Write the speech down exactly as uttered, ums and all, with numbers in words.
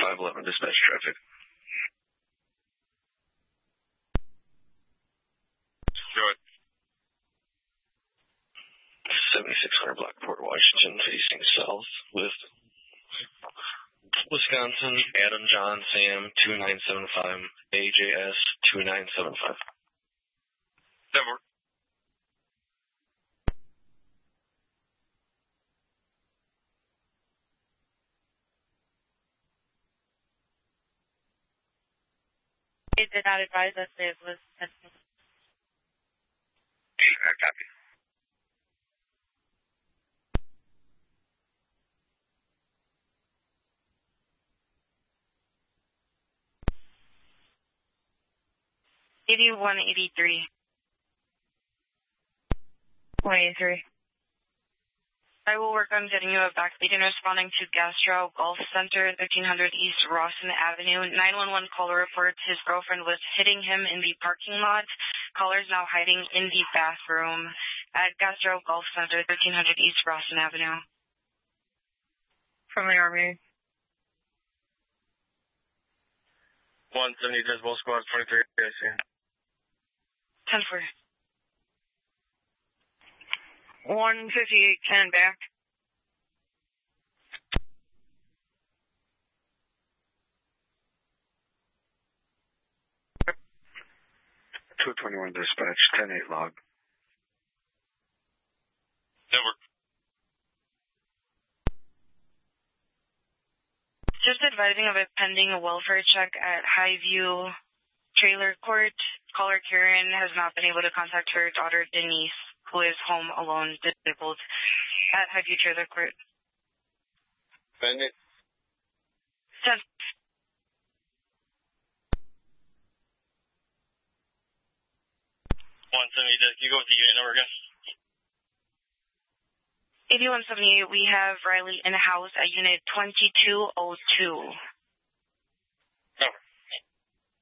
five eleven dispatch traffic. Do it. seventy-six hundred block Port Washington facing south with Wisconsin, Adam John Sam two nine seven five, A J S two nine seven five. Denver. They did not advise us it was testing. I copy. eighty-one eighty-three. one eighty-three. I will work on getting you a backbeat and responding to Gastro Golf Center, thirteen hundred East Rawson Avenue. nine one one caller reports his girlfriend was hitting him in the parking lot. Caller is now hiding in the bathroom at Gastro Golf Center, thirteen hundred East Rawson Avenue. From the Army. one seventy Decibel Squad twenty-three, I see. ten four. one fifty-eight ten back. two twenty-one dispatch, ten eight log. Denver. Just advising of it pending a welfare check at Highview Trailer Court. Caller Karen has not been able to contact her daughter Denise, who is home alone, disabled, at Highview Trailer Court. Bandit. ten. one seventy, can you go with the unit number again? eighty-one seventy-eight, we have Riley in house at unit twenty-two oh two.